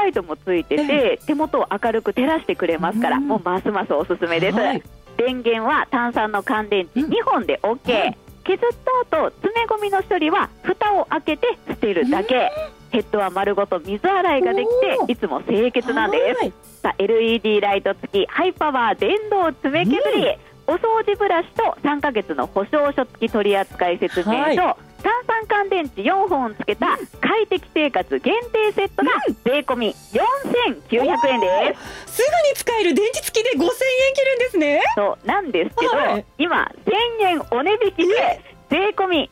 ライトもついてて、手元を明るく照らしてくれますから、もうますますおすすめです。電源は単3の乾電池2本で OK、削った後詰め込みの処理は蓋を開けて捨てるだけ、ヘッドは丸ごと水洗いができていつも清潔なんです。さあ LED ライト付きハイパワー電動爪削り、お掃除ブラシと3ヶ月の保証書付き取扱説明書、単3乾電池4本つけた快適生活限定セットが税込み4900円です。 すぐに使える電池付きで5000円切るんですね。 そうなんですけど、今1000円お値引きで税込み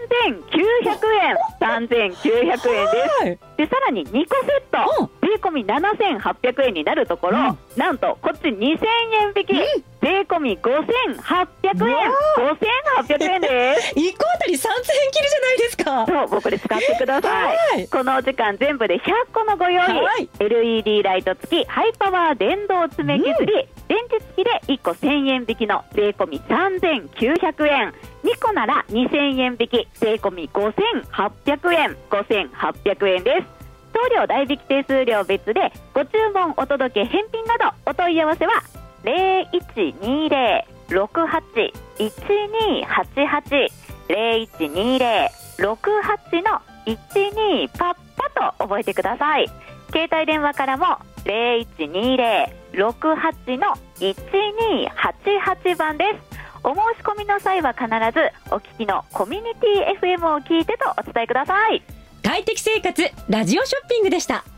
3900円です。でさらに2個セット税込み7800円になるところ、なんとこっち2000円引き、税込み5800円です。 1個あたり3000円切るじゃないですか。 そう、これ使ってください。このお時間全部で100個のご用意、LED ライト付きハイパワー電動爪削り、電池付きで1個1000円引きの税込み3900円、2個なら2000円引き税込み5800円です。送料代引き手数料別でご注文お届け返品などお問い合わせは 0120-68-1288 0120-68-12パッパと覚えてください。携帯電話からも 0120-68-1288 番です。お申し込みの際は必ずお聞きのコミュニティ FM を聞いてとお伝えください。 快適生活ラジオショッピングでした。